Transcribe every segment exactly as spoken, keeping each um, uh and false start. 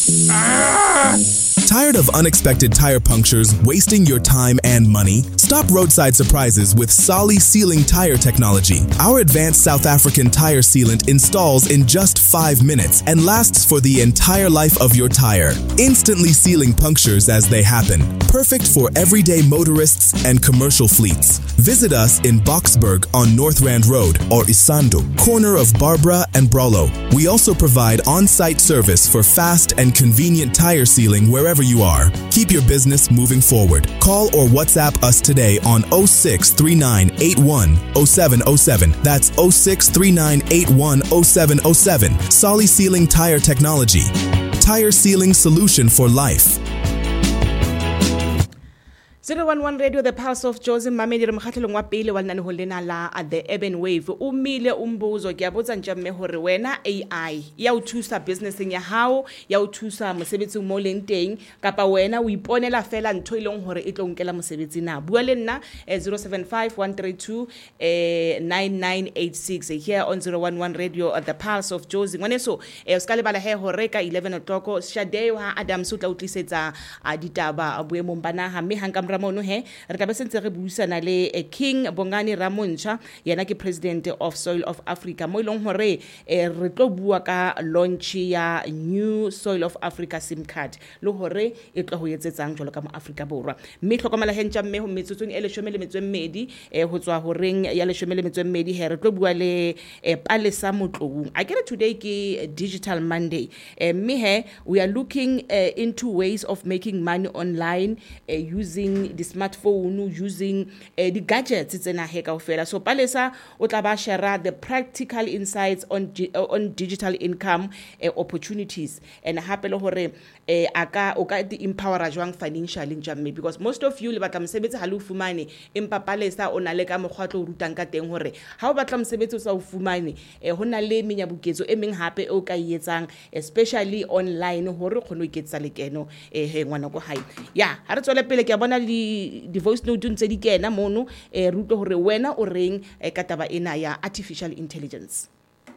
Tired of unexpected tire punctures wasting your time and money? Stop roadside surprises with Solly Sealing Tire Technology. Our advanced South African tire sealant installs in just five minutes and lasts for the entire life of your tire, instantly sealing punctures as they happen. Perfect for everyday motorists and commercial fleets. Visit us in Boksburg on North Rand Road or Isando, corner of Barbara and Brolo. We also provide on-site service for fast and convenient tire sealing wherever you are. Keep your business moving forward. Call or WhatsApp us today on oh six three nine eight one oh seven oh seven. That's oh six three nine eight one oh seven oh seven. Solly Sealing Tire Technology. Tire sealing solution for life. zero one one Radio, the Pulse of Jozi. Mamedi re mokgatlhelong wa pele wa lenane ho lena la at the Urban Wave. O mile umbuzo ke a botsa ntjamme hore wena A I ya o thusa businesseng ya hao, ya o thusa mosebetsing mo leng teng kapa wena o iponela fela ntho e leng hore e tlo nkela mosebetsi na. Bua le nna zero seven five one three two nine nine eight six here on zero one one Radio at the Pulse of Jozi. Ngwaneso e o ska le bala he hore ka eleven o'clock Shadeo ha Adam so tla utlisetsa ditaba boemong bana ha mme hankamra mono he re tla be sentse re buisana le King Bongani Ramontsha yena ke president of Soil of Africa mo ilong hore re tlo bua ka launch ya new Soil of Africa SIM card le hore e tlo ho etsetsang jolo ka mo Africa borwa mme tlhokomela he ntja mme ho metsotsong e leshome le metso e mmedi ho tswa horeng ya leshome le metso e mmedi he re tlo bua le Palesa Motlong a kere today ke Digital Monday mme he we are looking uh, into ways of making money online uh, using the smartphone, using uh, the gadgets tsena he kaofela. So Palesa o tla ba share the practical insights on uh, on digital income uh, opportunities and hape le hore uh, aka o ka di empower jwang financially njamme because most of you le batla mosebetsi ha le fumane empa Palesa o na le ka mogwatlo o rutang ka teng hore ha o batla mosebetsi o sa o fumane eh, ho na le menyabuketso e meng hape o ka etsang especially online hore khone o iketsa lekeno eh he ngwana go hae ya ha re tswele pele ke bona le di voice note ntse di kena mono eh ruto hore wena o reng ka taba ena ya artificial intelligence.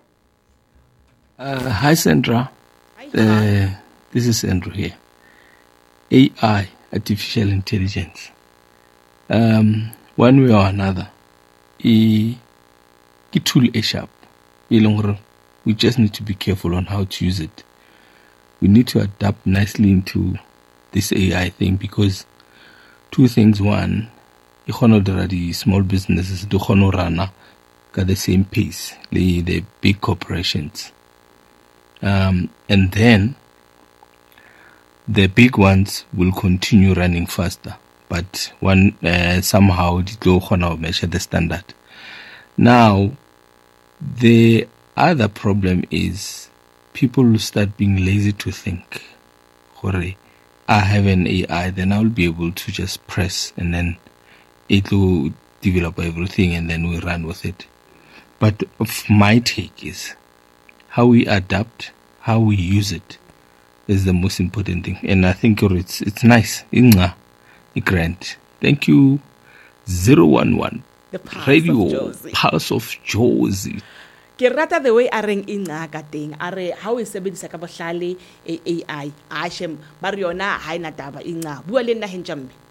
Uh, hi Sandra. Hi, uh, this is Andrew here. A I, artificial intelligence. Um, one way or another, e ke tool e sharp. We just need to be careful on how to use it. We need to adapt nicely into this A I thing because two things. One, the small businesses do run at the same pace, the, the big corporations. Um, and then the big ones will continue running faster, but one uh, somehow they do measure the standard. Now, the other problem is people will start being lazy to think. I have an A I, then I'll be able to just press and then it will develop everything and then we run with it. But my take is how we adapt, how we use it is the most important thing. And I think it's it's nice. Inga, grand. Thank you. zero one one The Pulse Radio, of Jozi. Pulse of Jozi. Ke rata the way a reng inga ka teng a re ha o e sebedisa ka bohlale A I a shem ba re yona ha ina taba inga bua le nna he ntjamme.